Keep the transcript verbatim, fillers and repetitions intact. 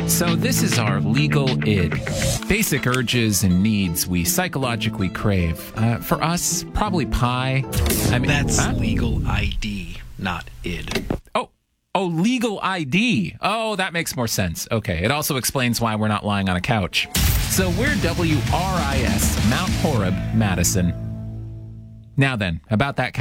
So this is our legal id. Basic urges and needs we psychologically crave. Uh, for us, probably pie. I mean, That's huh? legal I D, not id. Oh, oh, legal I D. Oh, that makes more sense. Okay, it also explains why we're not lying on a couch. So we're W R I S, Mount Horeb, Madison. Now then, about that